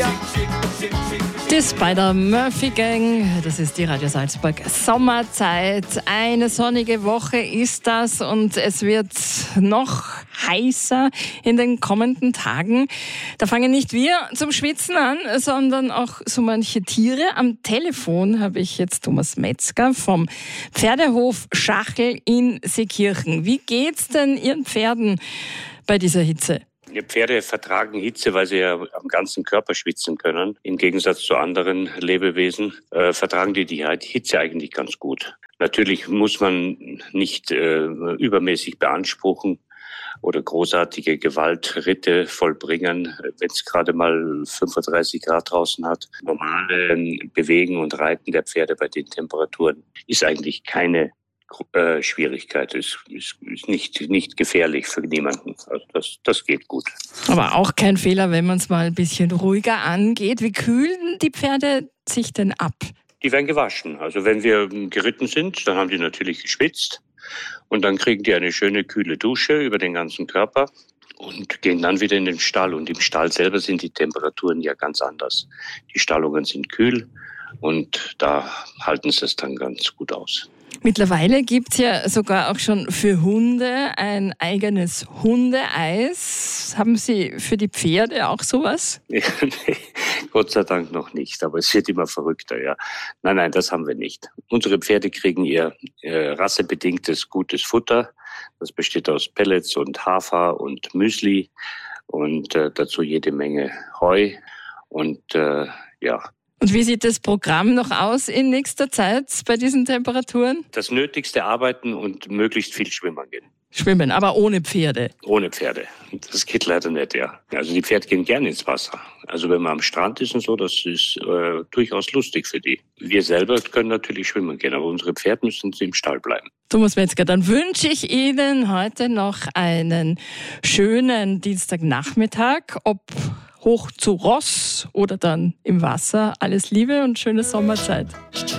Die Spider-Murphy-Gang, das ist die Radio Salzburg Sommerzeit. Eine sonnige Woche ist das und es wird noch heißer in den kommenden Tagen. Da fangen nicht wir zum Schwitzen an, sondern auch so manche Tiere. Am Telefon habe ich jetzt Thomas Metzger vom Pferdehof Schachel in Seekirchen. Wie geht's denn Ihren Pferden bei dieser Hitze? Die Pferde vertragen Hitze, weil sie ja am ganzen Körper schwitzen können. Im Gegensatz zu anderen Lebewesen vertragen die Hitze eigentlich ganz gut. Natürlich muss man nicht übermäßig beanspruchen oder großartige Gewaltritte vollbringen, wenn es gerade mal 35 Grad draußen hat. Normale Bewegen und Reiten der Pferde bei den Temperaturen ist eigentlich keine Schwierigkeit, ist nicht gefährlich für niemanden. Also das geht gut. Aber auch kein Fehler, wenn man es mal ein bisschen ruhiger angeht. Wie kühlen die Pferde sich denn ab? Die werden gewaschen. Also wenn wir geritten sind, dann haben die natürlich geschwitzt und dann kriegen die eine schöne kühle Dusche über den ganzen Körper und gehen dann wieder in den Stall. Und im Stall selber sind die Temperaturen ja ganz anders. Die Stallungen sind kühl und da halten sie es dann ganz gut aus. Mittlerweile gibt's ja sogar auch schon für Hunde ein eigenes Hundeeis. Haben Sie für die Pferde auch sowas? Nee, Gott sei Dank noch nicht, aber es wird immer verrückter, ja. Nein, das haben wir nicht. Unsere Pferde kriegen ihr rassebedingtes gutes Futter. Das besteht aus Pellets und Hafer und Müsli und dazu jede Menge Heu und ja. Und wie sieht das Programm noch aus in nächster Zeit bei diesen Temperaturen? Das Nötigste arbeiten und möglichst viel schwimmen gehen. Schwimmen, aber ohne Pferde? Ohne Pferde. Das geht leider nicht, ja. Also die Pferde gehen gerne ins Wasser. Also wenn man am Strand ist und so, das ist durchaus lustig für die. Wir selber können natürlich schwimmen gehen, aber unsere Pferde müssen im Stall bleiben. Thomas Metzger, dann wünsche ich Ihnen heute noch einen schönen Dienstagnachmittag. Ob hoch zu Ross oder dann im Wasser. Alles Liebe und schöne Sommerzeit.